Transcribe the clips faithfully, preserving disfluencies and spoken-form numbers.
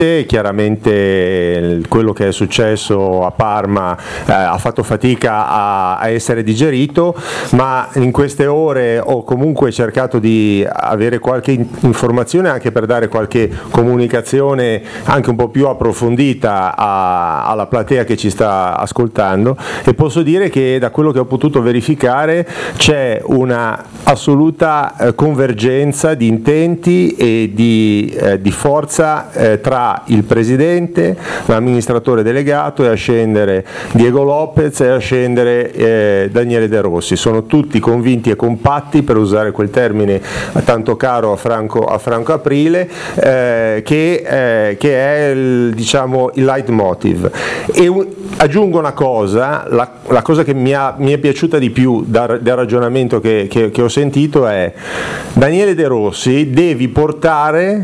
Chiaramente quello che è successo a Parma eh, ha fatto fatica a, a essere digerito, ma in queste ore ho comunque cercato di avere qualche informazione anche per dare qualche comunicazione anche un po' più approfondita a, alla platea che ci sta ascoltando, e posso dire che da quello che ho potuto verificare c'è una assoluta eh, convergenza di intenti e di, eh, di forza eh, tra il presidente, l'amministratore delegato, e a scendere Diego Lopez e a scendere eh, Daniele De Rossi. Sono tutti convinti e compatti, per usare quel termine tanto caro a Franco, a Franco Aprile, eh, che, eh, che è il, diciamo, il leitmotiv. E un, aggiungo una cosa, la, la cosa che mi, ha, mi è piaciuta di più dal, dal ragionamento che, che, che ho sentito è: Daniele De Rossi, devi portare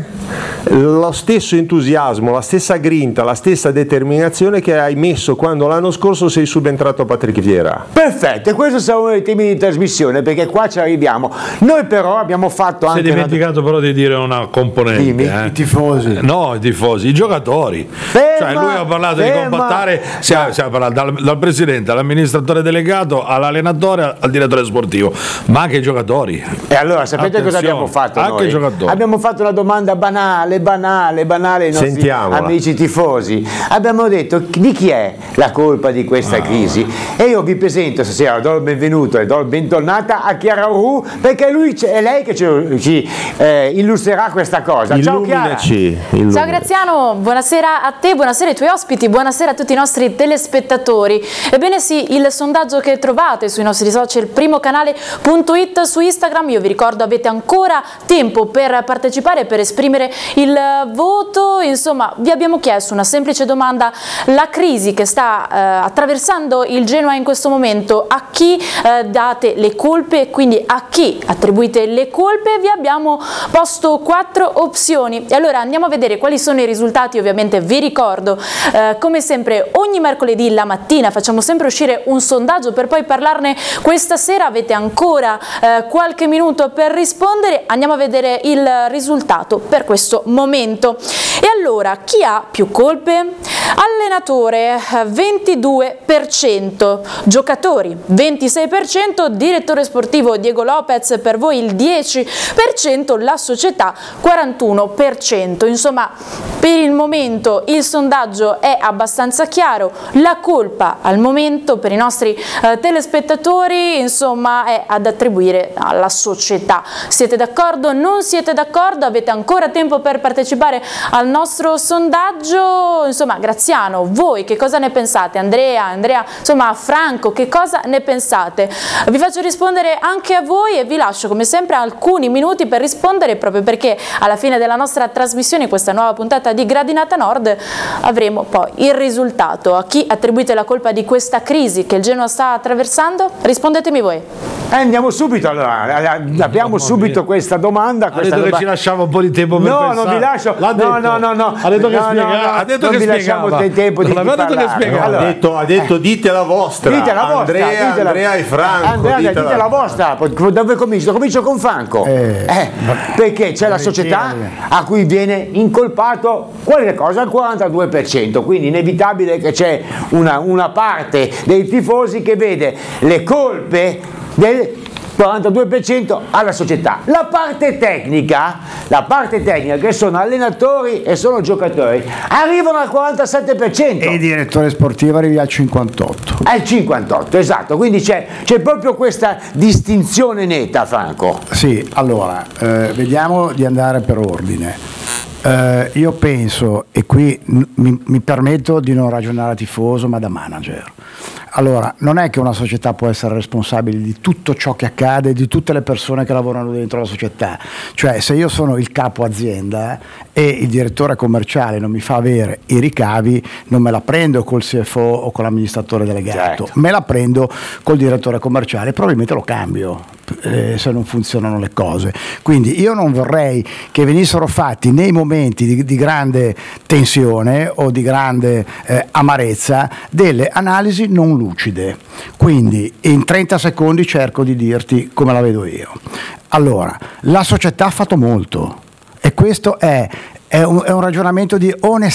lo stesso entusiasmo, la stessa grinta, la stessa determinazione che hai messo quando l'anno scorso sei subentrato a Patrick Vieira. Perfetto, e questo sarà uno dei temi di trasmissione, perché qua ci arriviamo. Noi però abbiamo fatto anche... Si è dimenticato una... però di dire una componente. Dimmi, eh. i tifosi. No, i tifosi, i giocatori. Ferma, cioè lui ha parlato ferma. di compattare, si ha, si ha parlato dal, dal presidente all'amministratore delegato, all'allenatore, al direttore sportivo, ma anche i giocatori. E allora sapete Attenzione, cosa abbiamo fatto anche noi? I giocatori. Abbiamo fatto una domanda banale, banale, banale ai nostri Sentiamola. amici tifosi. Abbiamo detto: di chi è la colpa di questa ah. crisi? E io vi presento stasera, do il benvenuto e do il bentornata a Chiara Ru, perché lui è lei che ci, ci eh, illustrerà questa cosa. Ciao Chiara. Illuminaci. Ciao Graziano, buonasera a te, buonasera ai tuoi ospiti, buonasera a tutti i nostri telespettatori. Ebbene sì, il sondaggio che trovate sui nostri social, primo canale punto it, su Instagram, io vi ricordo avete ancora tempo per partecipare, per esprimere il voto. Insomma, vi abbiamo chiesto una semplice domanda: la crisi che sta eh, attraversando il Genoa in questo momento, a chi eh, date le colpe e quindi a chi attribuite le colpe? Vi abbiamo posto quattro opzioni e allora andiamo a vedere quali sono i risultati. Ovviamente vi ricordo eh, come sempre ogni mercoledì la mattina facciamo sempre uscire un sondaggio per poi parlarne questa sera. Avete ancora eh, qualche minuto per rispondere, andiamo a vedere il risultato per questo momento. E allora, chi ha più colpe? Allenatore ventidue per cento, giocatori ventisei per cento, direttore sportivo Diego Lopez per voi il dieci per cento, la società quarantuno per cento. Insomma, per il momento il sondaggio è abbastanza chiaro, la colpa al momento per i nostri eh, telespettatori insomma è ad attribuire alla società. Siete d'accordo? Non siete d'accordo? Avete ancora tempo per partecipare al nostro sondaggio. Insomma, Graziano, voi che cosa ne pensate? Andrea, Andrea, insomma Franco, che cosa ne pensate? Vi faccio rispondere anche a voi e vi lascio come sempre alcuni minuti per rispondere, proprio perché alla fine della nostra trasmissione, questa nuova puntata di Gradinata Nord, avremo poi il risultato. A chi attribuite la colpa di questa crisi che il Genoa sta attraversando? Rispondetemi voi. Eh, andiamo subito allora, abbiamo no, subito questa domanda. Ha detto che ci lasciamo un po' di tempo per no, pensare. No, non vi lascio. L'ha no, detto. no, no, no. Ha detto che no, spiegava. No, no, ha detto non che vi lasciamo spiegava. tempo di, non di detto che spiegava. Allora, ha detto, ha detto eh. dite la vostra. Dite la vostra. Andrea, dite la, Andrea e Franco. Andrea, dite, dite la, la vostra. Dove comincio? Comincio con Franco. Eh, eh, perché c'è la società a cui viene incolpato qualche cosa al quarantadue per cento, quindi inevitabile che c'è una, una parte dei tifosi che vede le colpe del quarantadue per cento alla società. La parte tecnica, la parte tecnica che sono allenatori e sono giocatori, arrivano al quarantasette per cento. E il direttore sportivo arriva al cinquantotto. Al cinquantotto, esatto. Quindi c'è, c'è proprio questa distinzione netta, Franco. Sì, allora, eh, vediamo di andare per ordine. Uh, io penso, e qui n- mi, mi permetto di non ragionare da tifoso ma da manager, allora non è che una società può essere responsabile di tutto ciò che accade, di tutte le persone che lavorano dentro la società. Cioè, se io sono il capo azienda e il direttore commerciale non mi fa avere i ricavi, non me la prendo col C F O o con l'amministratore delegato, certo. Me la prendo col direttore commerciale, probabilmente lo cambio eh, se non funzionano le cose. Quindi io non vorrei che venissero fatti nei momenti Di, di grande tensione o di grande eh, amarezza delle analisi non lucide. Quindi in trenta secondi cerco di dirti come la vedo io. Allora, la società ha fatto molto e questo è, è, un, è un ragionamento di onestà